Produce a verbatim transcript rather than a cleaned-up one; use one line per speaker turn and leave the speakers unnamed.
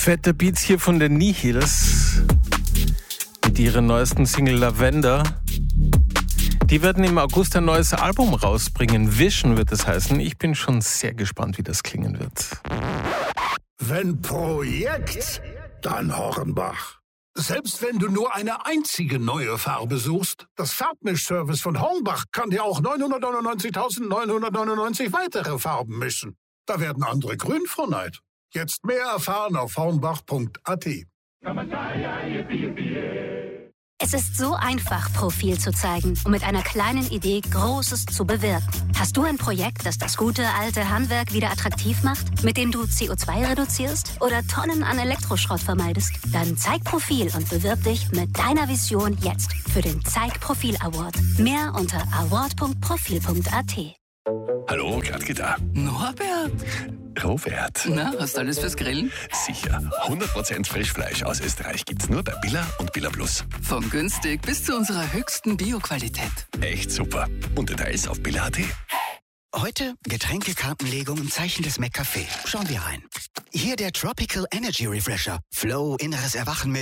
Fetter Beats hier von der Nihils mit ihrer neuesten Single Lavender. Die werden im August ein neues Album rausbringen. Vision wird es heißen. Ich bin schon sehr gespannt, wie das klingen wird.
Wenn Projekt, dann Hornbach. Selbst wenn du nur eine einzige neue Farbe suchst, das Farbmischservice von Hornbach kann dir auch neunhundertneunundneunzigtausendneunhundertneunundneunzig weitere Farben mischen. Da werden andere grün vor Neid. Jetzt mehr erfahren auf hornbach punkt a t.
Es ist so einfach, Profil zu zeigen und mit einer kleinen Idee Großes zu bewirken. Hast du ein Projekt, das das gute alte Handwerk wieder attraktiv macht, mit dem du C O zwei reduzierst oder Tonnen an Elektroschrott vermeidest? Dann zeig Profil und bewirb dich mit deiner Vision jetzt für den Zeig Profil Award. Mehr unter award punkt profil punkt a t.
Hallo, Gradke da.
Norbert.
Robert.
Na, hast du alles fürs Grillen?
Sicher. hundert Prozent Frischfleisch aus Österreich gibt's nur bei Billa und Billa Plus.
Von günstig bis zu unserer höchsten Bio-Qualität.
Echt super. Und Details auf billa punkt a t.
Heute Getränkekartenlegung im Zeichen des McCafé. Schauen wir rein. Hier der Tropical Energy Refresher. Flow, inneres Erwachen mit